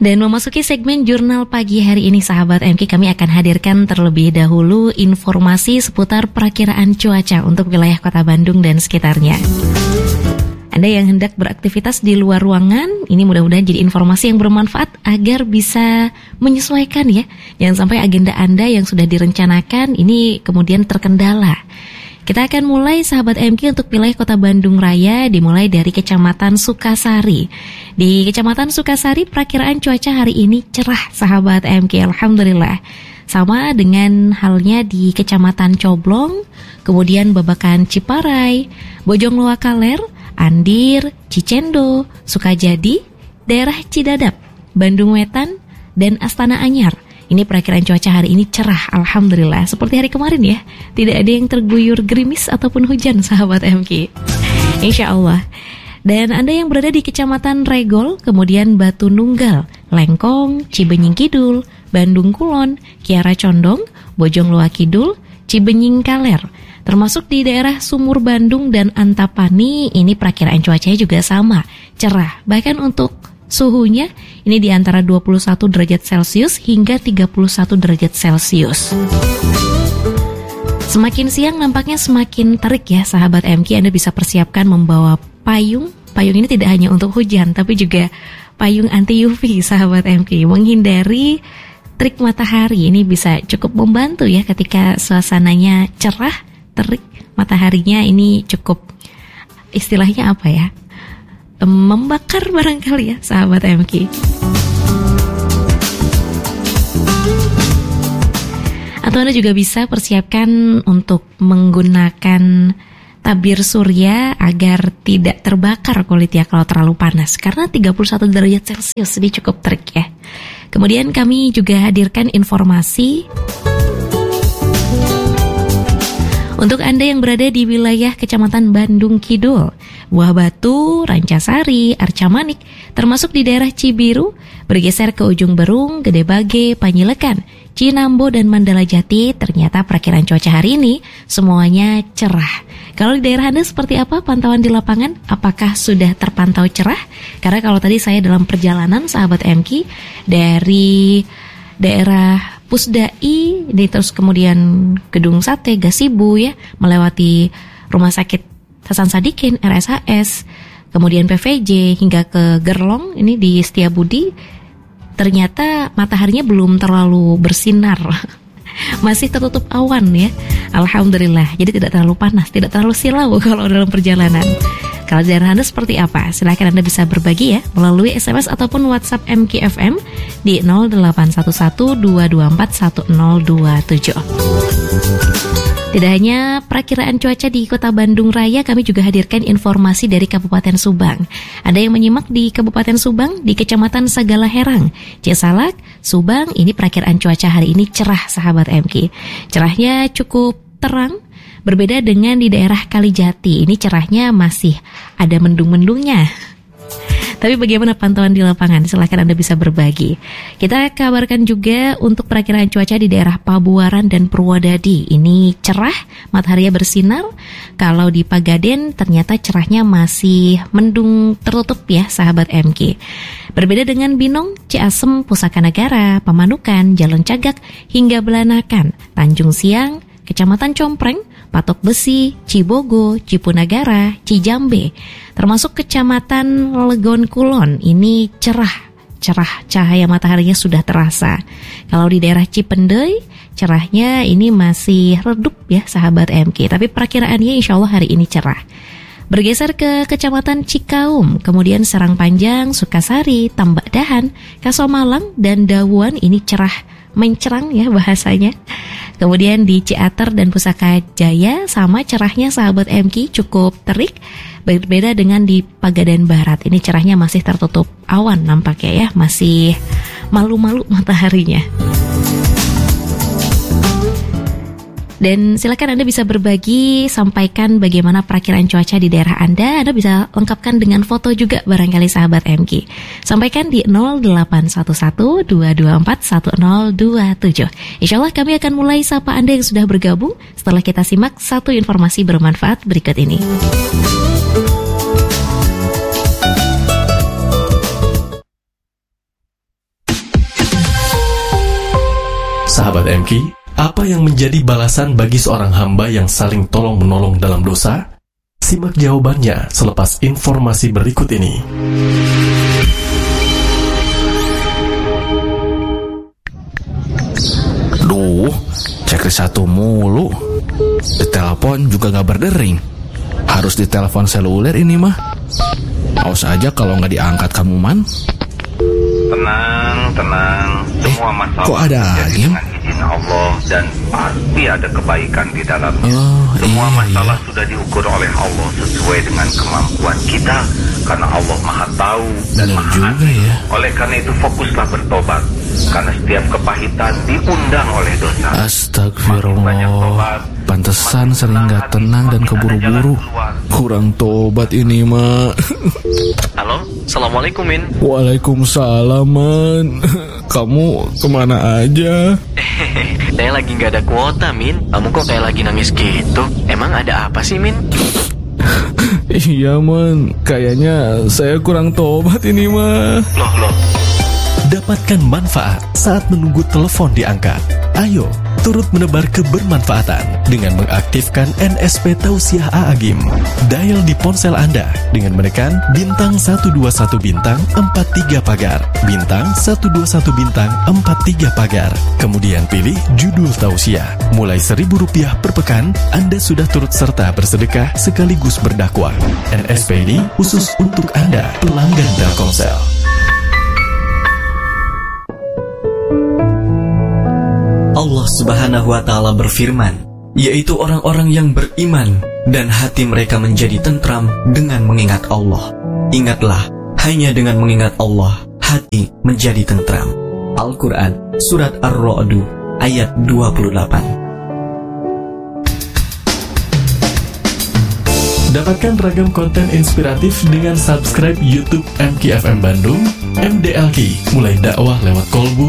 Dan memasuki segmen jurnal pagi hari ini sahabat MK, kami akan hadirkan terlebih dahulu informasi seputar perakiraan cuaca untuk wilayah Kota Bandung dan sekitarnya. Anda yang hendak beraktivitas di luar ruangan, ini mudah-mudahan jadi informasi yang bermanfaat agar bisa menyesuaikan ya. Jangan sampai agenda Anda yang sudah direncanakan ini kemudian terkendala. Kita akan mulai sahabat MK untuk wilayah Kota Bandung Raya, dimulai dari Kecamatan Sukasari. Di Kecamatan Sukasari perakiraan cuaca hari ini cerah sahabat MK, alhamdulillah. Sama dengan halnya di Kecamatan Coblong, kemudian Babakan Ciparai, Bojong Loa Kaler, Andir, Cicendo, Sukajadi, daerah Cidadap, Bandung Wetan, dan Astana Anyar. Ini perakiraan cuaca hari ini cerah, alhamdulillah. Seperti hari kemarin ya, tidak ada yang terguyur gerimis ataupun hujan sahabat MK. Insya Allah. Dan Anda yang berada di Kecamatan Regol, kemudian Batu Nunggal, Lengkong, Cibenying Kidul, Bandung Kulon, Kiara Condong, Bojong Loa Kidul, Cibenying Kaler, termasuk di daerah Sumur Bandung dan Antapani, ini perakiraan cuacanya juga sama, cerah. Bahkan untuk suhunya ini di antara 21 derajat Celcius hingga 31 derajat Celcius. Semakin siang nampaknya semakin terik ya sahabat MK. Anda bisa persiapkan membawa payung. Payung ini tidak hanya untuk hujan tapi juga payung anti UV sahabat MK. Menghindari terik matahari ini bisa cukup membantu ya ketika suasananya cerah, terik, mataharinya ini cukup istilahnya apa ya? Membakar barangkali ya sahabat MK. Atau Anda juga bisa persiapkan untuk menggunakan tabir surya agar tidak terbakar kulitnya kalau terlalu panas, karena 31 derajat Celcius ini cukup terik ya. Kemudian kami juga hadirkan informasi untuk Anda yang berada di wilayah Kecamatan Bandung Kidul, Buah Batu, Rancasari, Arcamanik, termasuk di daerah Cibiru, bergeser ke ujung Berung, Gede Bage, Panyilekan, Cinambo, dan Mandala Jati, ternyata perakiraan cuaca hari ini semuanya cerah. Kalau di daerah Anda seperti apa pantauan di lapangan? Apakah sudah terpantau cerah? Karena kalau tadi saya dalam perjalanan sahabat MK dari daerah Pusdai, ini terus kemudian Gedung Sate, Gasibu ya, melewati Rumah Sakit Hasan Sadikin, RSHS, kemudian PVJ hingga ke Gerlong, ini di Setiabudi, ternyata mataharinya belum terlalu bersinar. Masih tertutup awan ya. Alhamdulillah, jadi tidak terlalu panas, tidak terlalu silau kalau dalam perjalanan. Kalau di daerah Anda seperti apa? Silahkan Anda bisa berbagi ya melalui SMS ataupun WhatsApp MKFM di 0811-224-1027. Tidak hanya perakiraan cuaca di Kota Bandung Raya, kami juga hadirkan informasi dari Kabupaten Subang. Ada yang menyimak di Kabupaten Subang, di Kecamatan Sagala Herang, Cisalak, Subang, ini perakiraan cuaca hari ini cerah sahabat MK. Cerahnya cukup terang, berbeda dengan di daerah Kalijati, ini cerahnya masih ada mendung-mendungnya. Tapi bagaimana pantauan di lapangan? Silahkan Anda bisa berbagi. Kita kabarkan juga untuk perakiraan cuaca di daerah Pabuaran dan Purwodadi. Ini cerah, matahari bersinar. Kalau di Pagaden ternyata cerahnya masih mendung tertutup ya sahabat MK. Berbeda dengan Binong, Ciasem, Pusaka Negara, Pamanukan, Jalan Cagak, hingga Belanakan, Tanjung Siang, Kecamatan Compreng, Patok Besi, Cibogo, Cipunagara, Cijambe, termasuk Kecamatan Legon Kulon, ini cerah cahaya mataharinya sudah terasa. Kalau di daerah Cipendei, cerahnya ini masih redup ya sahabat MK, tapi perakiraannya insya Allah hari ini cerah. Bergeser ke Kecamatan Cikaum, kemudian Serang Panjang, Sukasari, Tambak Dahan, Kasomalang, dan Dawuan, ini cerah mencerang ya bahasanya. Kemudian di Ciater dan Pusaka Jaya sama cerahnya sahabat MK, cukup terik. Berbeda dengan di Pagaden Barat, ini cerahnya masih tertutup awan nampaknya ya, masih malu-malu mataharinya. Dan silakan Anda bisa berbagi, sampaikan bagaimana perakiraan cuaca di daerah Anda. Anda bisa lengkapkan dengan foto juga barangkali sahabat MK. Sampaikan di 0811-224-1027. Insya Allah kami akan mulai sapa Anda yang sudah bergabung setelah kita simak satu informasi bermanfaat berikut ini. MK, apa yang menjadi balasan bagi seorang hamba yang saling tolong-menolong dalam dosa? Simak jawabannya selepas informasi berikut ini. Duh, checklist 1 mulu. Ditelepon juga gak berdering. Harus ditelepon seluler ini mah. Awas aja kalau gak diangkat kamu, Man. Tenang. Semua masalah kok ada angin? dengan izin Allah dan pasti ada kebaikan di dalamnya. Semua masalah sudah diukur oleh Allah sesuai dengan kemampuan kita, karena Allah Maha Tahu dan Benar Maha juga Adil. ya. Oleh karena itu fokuslah bertobat, karena setiap kepahitan diundang oleh dosa. Astagfirullah. Pantesan sering gak tenang dan keburu-buru. Kurang tobat ini mah. Halo, Assalamualaikum Min. Waalaikumsalam, Man. Kamu kemana aja? Saya lagi gak ada kuota, Min. Kamu kok kayak lagi nangis gitu? Emang ada apa sih, Min? Iya, Man. Kayaknya saya kurang tobat ini mah. Loh. Dapatkan manfaat saat menunggu telepon diangkat. Ayo, turut menebar kebermanfaatan dengan mengaktifkan NSP Tausiah A'agim. Dial di ponsel Anda dengan menekan bintang 121 bintang 43 pagar, bintang 121 bintang 43 pagar. Kemudian pilih judul tausiah. Mulai Rp1.000 per pekan, Anda sudah turut serta bersedekah sekaligus berdakwah. NSP ini khusus untuk Anda, pelanggan Telkomsel. Allah Subhanahu wa Ta'ala berfirman, yaitu orang-orang yang beriman dan hati mereka menjadi tentram dengan mengingat Allah. Ingatlah, hanya dengan mengingat Allah, hati menjadi tentram. Al-Quran, Surat Ar-Ra'd, ayat 28. Dapatkan ragam konten inspiratif dengan subscribe YouTube MKFM Bandung, MDLK, mulai dakwah lewat kolbu,